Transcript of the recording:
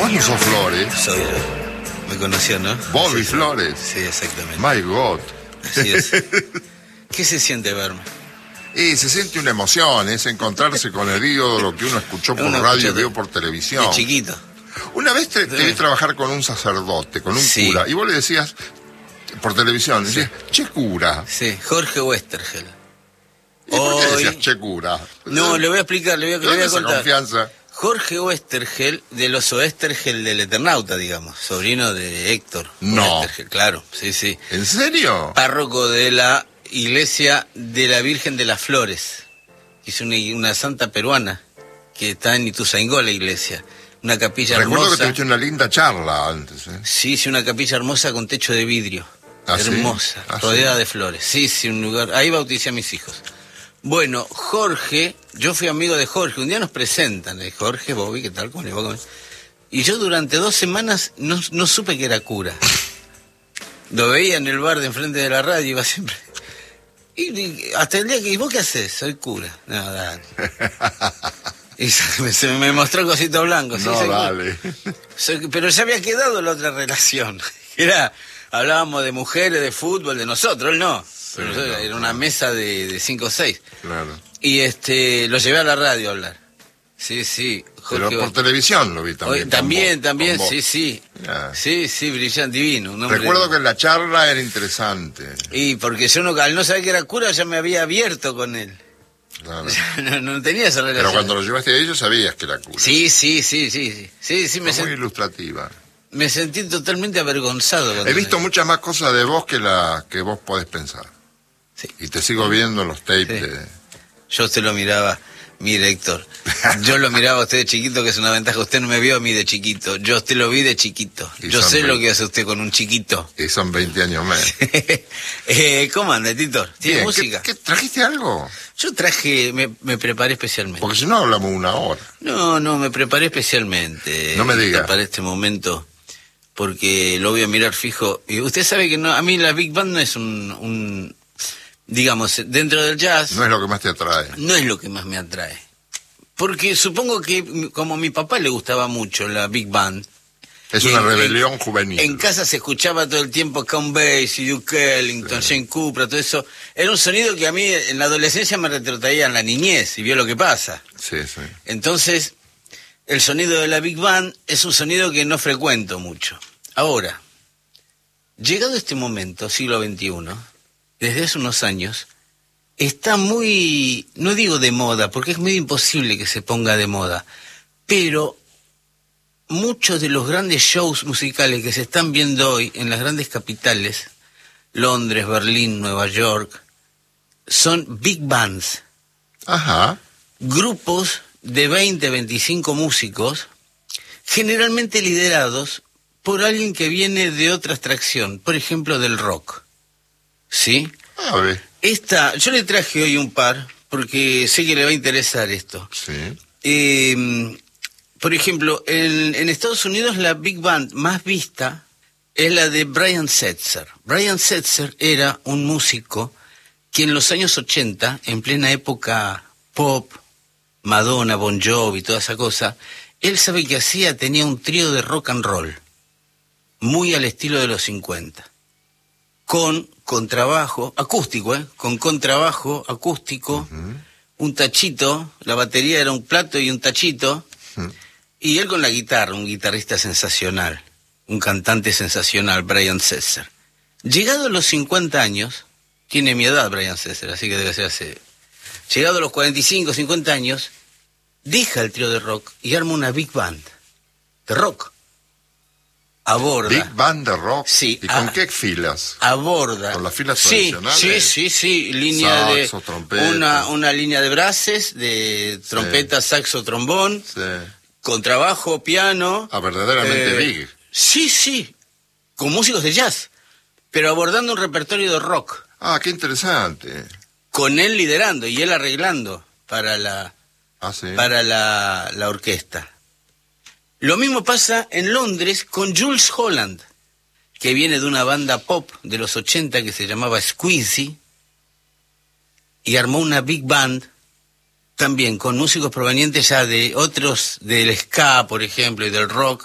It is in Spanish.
Vos no sos Flores. Soy yo. Me conoció, ¿no? Bobby Sí, Flores. Sí, exactamente. My God. Así es. ¿Qué se siente verme? Y se siente una emoción, es encontrarse con el ídolo que uno escuchó por radio y vio por televisión. De chiquito. Una vez te vi trabajar con un sacerdote, con un cura, y vos le decías, por televisión, decías, che cura. Sí, Jorge Westergel. ¿Y por qué decías che cura? No, le voy a explicar, le voy a contar. Confianza? Jorge Westergel, del oso Westergel del Eternauta, digamos, sobrino de Héctor. No. Westergel, claro, sí, sí. ¿En serio? Párroco de la iglesia de la Virgen de las Flores. Es una santa peruana que está en Ituzaingó, la iglesia. Una capilla Recuerdo hermosa. que te eché una linda charla antes. Sí, una capilla hermosa con techo de vidrio. ¿Ah, hermosa, sí? rodeada de flores. Sí, un lugar. Ahí bauticé a mis hijos. Bueno, Jorge, yo fui amigo de Jorge. Un día nos presentan, Jorge, Bobby, ¿qué tal? ¿Cómo le va? Y yo durante 2 semanas no supe que era cura. Lo veía en el bar de enfrente de la radio, iba siempre. Y hasta el día que, ¿y vos qué haces? Soy cura. No, dale. Y se me mostró el cosito blanco. No, ¿sí? dale. Pero ya había quedado la otra relación. Hablábamos de mujeres, de fútbol, de nosotros, él no. Sí, Era una mesa de 5 o 6. Claro. Y lo llevé a la radio a hablar. Sí. Pero por televisión lo vi también. También, sí. Ah. Sí, brillante, divino. Recuerdo que la charla era interesante. Y porque yo al no saber que era cura ya me había abierto con él. Claro. No tenía esa relación. Pero cuando lo llevaste a ellos sabías que era cura. Sí. Muy ilustrativa. Me sentí totalmente avergonzado. He visto muchas más cosas de vos que vos podés pensar. Sí. Y te sigo viendo en los tapes de... Yo usted lo miraba, mire Héctor, yo lo miraba a usted de chiquito, que es una ventaja, usted no me vio a mí de chiquito, yo usted lo vi de chiquito, yo sé lo que hace usted con un chiquito. Y son 20 años más. ¿Cómo anda, Titor? ¿Tiene música? ¿Qué, trajiste algo? Yo traje, me preparé especialmente. Porque si no hablamos una hora. No, me preparé especialmente. No me diga. Para este momento, porque lo voy a mirar fijo. Y usted sabe que a mí la Big Band no es digamos, dentro del jazz... No es lo que más te atrae. No es lo que más me atrae. Porque supongo que, como a mi papá le gustaba mucho la Big Band... Es una rebelión juvenil. En casa se escuchaba todo el tiempo Count Basie, Duke Ellington, Jane Cooper, todo eso. Era un sonido que a mí en la adolescencia me retrotraía en la niñez, y vio lo que pasa. Sí. Entonces, el sonido de la Big Band es un sonido que no frecuento mucho. Ahora, llegado este momento, siglo XXI... desde hace unos años, está muy, no digo de moda, porque es muy imposible que se ponga de moda, pero muchos de los grandes shows musicales que se están viendo hoy en las grandes capitales, Londres, Berlín, Nueva York, son big bands. Ajá. Grupos de 20, 25 músicos, generalmente liderados por alguien que viene de otra extracción, por ejemplo del rock. ¿Sí? A ver. Yo le traje hoy un par, porque sé que le va a interesar esto. Sí. Por ejemplo, en Estados Unidos la Big Band más vista es la de Brian Setzer. Brian Setzer era un músico que en los años 80, en plena época pop, Madonna, Bon Jovi, toda esa cosa, él sabe que hacía, tenía un trío de rock and roll, muy al estilo de los 50. Con contrabajo, acústico, con contrabajo acústico, un tachito, la batería era un plato y un tachito, y él con la guitarra, un guitarrista sensacional, un cantante sensacional, Brian Setzer. Llegado a los 50 años, tiene mi edad Brian Setzer, así que debe ser hace... Llegado a los 45, 50 años, deja el trío de rock y arma una big band de rock. Aborda. Big band de rock. Sí. ¿Y con qué filas? Aborda. ¿Con las filas tradicionales? Sí. Línea saxo, trompeta. Una línea de brases, de trompeta, saxo, trombón, contrabajo, piano. Verdaderamente big. Sí. Con músicos de jazz, pero abordando un repertorio de rock. Ah, qué interesante. Con él liderando y él arreglando para la orquesta. Lo mismo pasa en Londres con Jools Holland, que viene de una banda pop de los 80 que se llamaba Squeezy, y armó una big band también con músicos provenientes ya de otros, del ska, por ejemplo, y del rock,